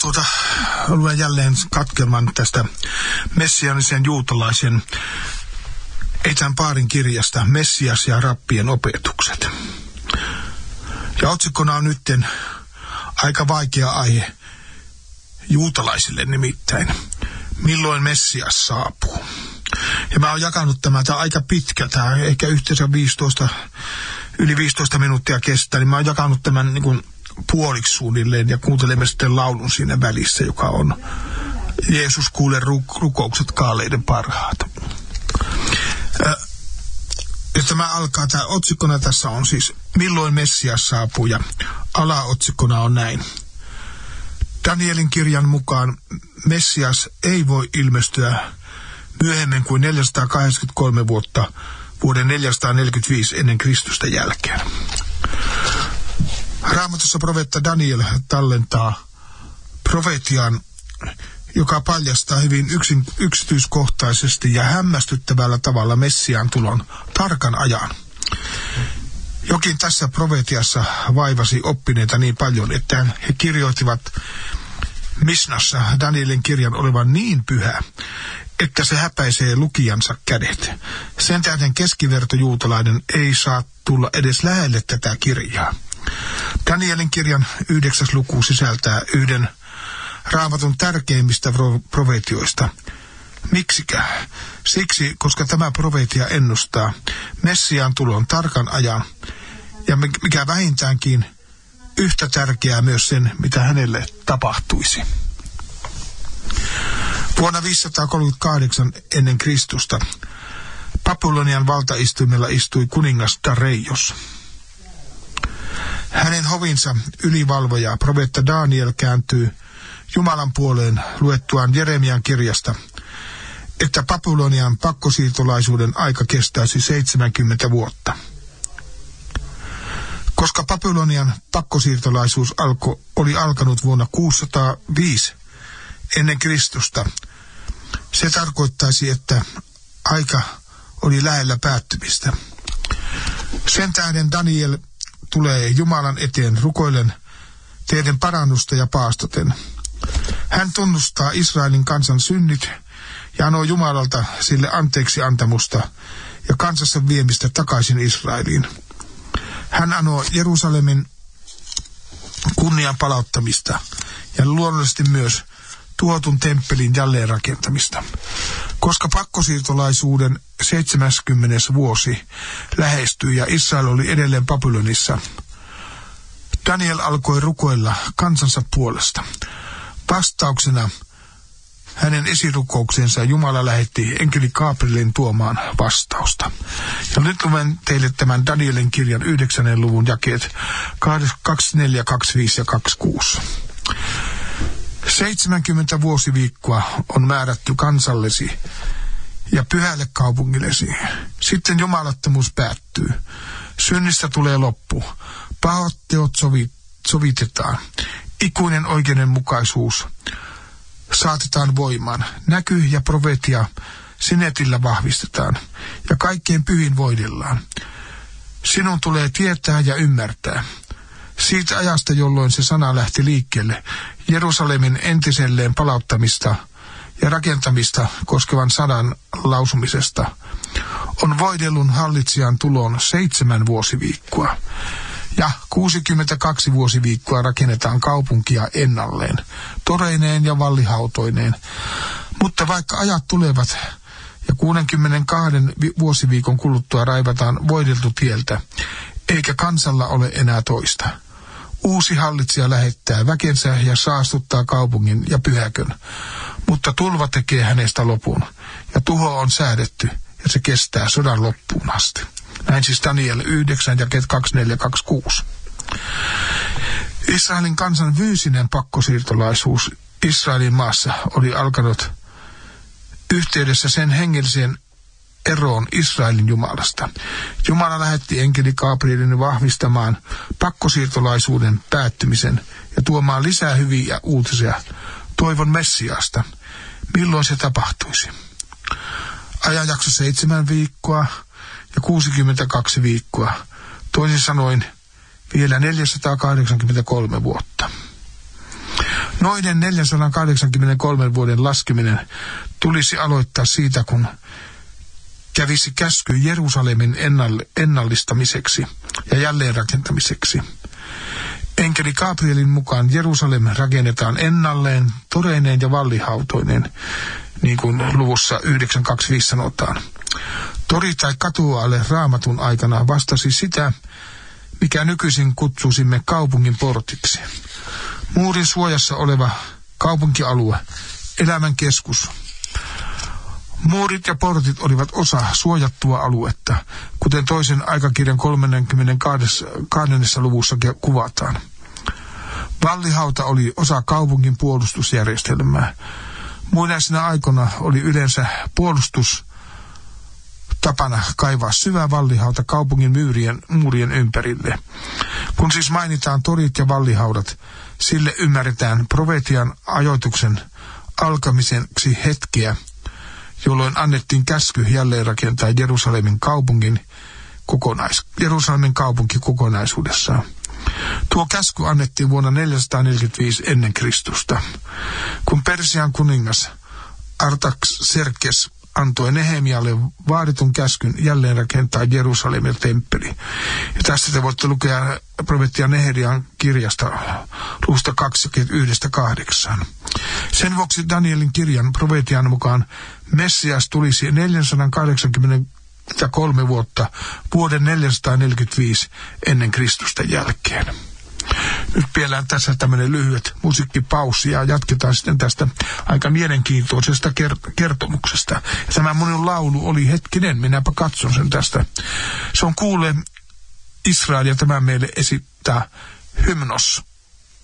luen jälleen katkelman tästä messianisen juutalaisen Eitan Paarin kirjasta Messias ja rappien opetukset. Ja otsikkona on nytten aika vaikea aihe juutalaisille nimittäin. Milloin Messias saapuu? Ja mä oon jakanut tämä on aika pitkä, tämä ehkä yhteensä yli 15 minuuttia kestää, niin mä oon jakanut tämän niin kuin puoliksi suunnilleen ja kuuntelemme sitten laulun siinä välissä, joka on Jeesus kuule rukoukset kaaleiden parhaat. Ja tämä alkaa, tämä otsikkona tässä on siis Milloin Messias saapuu ja alaotsikkona on näin. Danielin kirjan mukaan Messias ei voi ilmestyä myöhemmin kuin 483 vuotta vuoden 445 ennen Kristusta jälkeen. Raamatussa profeetta Daniel tallentaa profetian, joka paljastaa hyvin yksityiskohtaisesti ja hämmästyttävällä tavalla Messiaan tulon tarkan ajan. Jokin tässä profetiassa vaivasi oppineita niin paljon, että he kirjoittivat Misnassa Danielin kirjan olevan niin pyhä, että se häpäisee lukijansa kädet. Sen tähden keskivertojuutalainen ei saa tulla edes lähelle tätä kirjaa. Danielin kirjan 9. luku sisältää yhden Raamatun tärkeimmistä profetioista. Miksikä? Siksi, koska tämä profetia ennustaa Messiaan tulon tarkan ajan ja mikä vähintäänkin yhtä tärkeää myös sen, mitä hänelle tapahtuisi. Vuonna 538 ennen Kristusta Babylonian valtaistuimella istui kuningas Dareios. Hänen hovinsa ylivalvoja profeetta Daniel kääntyy Jumalan puoleen luettuaan Jeremian kirjasta, että Babylonian pakkosiirtolaisuuden aika kestäisi 70 vuotta. Koska Babylonian pakkosiirtolaisuus oli alkanut vuonna 605 ennen Kristusta, se tarkoittaisi, että aika oli lähellä päättymistä. Sen tähden Daniel tulee Jumalan eteen rukoillen teiden parannusta ja paastoten. Hän tunnustaa Israelin kansan synnit ja anoo Jumalalta sille anteeksi antamusta ja kansassa viemistä takaisin Israeliin. Hän anoo Jerusalemin kunnian palauttamista ja luonnollisesti myös tuhotun temppelin jälleenrakentamista. Koska pakkosiirtolaisuuden 70. vuosi lähestyi ja Israel oli edelleen Babylonissa, Daniel alkoi rukoilla kansansa puolesta. Vastauksena hänen esirukouksensa Jumala lähetti enkeli Gabrielin tuomaan vastausta. Ja nyt luen teille tämän Danielin kirjan 9. luvun jakeet 24, 25 ja 26. 70 vuosiviikkoa on määrätty kansallesi ja pyhälle kaupungillesi. Sitten jumalattomuus päättyy. Synnistä tulee loppu. Pahat teot sovitetaan. Ikuinen oikeudenmukaisuus saatetaan voimaan. Näky ja profetia sinetillä vahvistetaan ja kaikkein pyhin voidellaan. Sinun tulee tietää ja ymmärtää. Siitä ajasta, jolloin se sana lähti liikkeelle, Jerusalemin entiselleen palauttamista ja rakentamista koskevan sanan lausumisesta, on voidellun hallitsijan tuloon 7 vuosiviikkoa. Ja 62 vuosiviikkoa rakennetaan kaupunkia ennalleen, toreineen ja vallihautoineen. Mutta vaikka ajat tulevat ja 62 vuosiviikon kuluttua raivataan voideltu tieltä, eikä kansalla ole enää toista. Uusi hallitsija lähettää väkensä ja saastuttaa kaupungin ja pyhäkön, mutta tulva tekee hänestä lopun, ja tuho on säädetty, ja se kestää sodan loppuun asti. Näin siis Daniel 9, jakeet 24-26. Israelin kansan fyysinen pakkosiirtolaisuus Israelin maassa oli alkanut yhteydessä sen hengelliseen eroon Israelin Jumalasta. Jumala lähetti enkeli Gabrielin vahvistamaan pakkosiirtolaisuuden päättymisen ja tuomaan lisää hyviä uutisia toivon Messiasta. Milloin se tapahtuisi? Ajanjakso 7 viikkoa ja 62 viikkoa, toisin sanoen vielä 483 vuotta. Noiden 483 vuoden laskeminen tulisi aloittaa siitä, kun kävisi käsky Jerusalemin ennallistamiseksi ja jälleenrakentamiseksi. Enkeli Gabrielin mukaan Jerusalem rakennetaan ennalleen toreineen ja vallihautoineen, niin kuin luvussa 925 sanotaan. Tori tai katuaale Raamatun aikana vastasi sitä, mikä nykyisin kutsuisimme kaupungin portiksi. Muurin suojassa oleva kaupunkialue, elämän keskus. Muurit ja portit olivat osa suojattua aluetta, kuten toisen aikakirjan 32. luvussa kuvataan. Vallihauta oli osa kaupungin puolustusjärjestelmää. Muinaisina aikoina oli yleensä tapana kaivaa syvä vallihauta kaupungin muurien ympärille. Kun siis mainitaan torit ja vallihaudat, sille ymmärretään profetian ajoituksen alkamiseksi hetkeä, jolloin annettiin käsky jälleenrakentaa Jerusalemin kaupunki kokonaisuudessaan. Tuo käsky annettiin vuonna 445 ennen Kristusta, kun Persian kuningas Artaxerxes antoi Nehemialle vaaditun käskyn jälleenrakentaa Jerusalemin temppeli. Ja tästä te voitte lukea profetia Nehemian kirjasta luvusta 21-8. Sen vuoksi Danielin kirjan profetian mukaan Messias tulisi 483 vuotta vuoden 445 ennen Kristusta jälkeen. Nyt pielään tässä tämmöinen lyhyet musiikkipaussi ja jatketaan sitten tästä aika mielenkiintoisesta kertomuksesta. Ja tämä minun laulu oli hetkinen, minäpä katson sen tästä. Se on Kuule Israel ja tämä meille esittää Hymnos.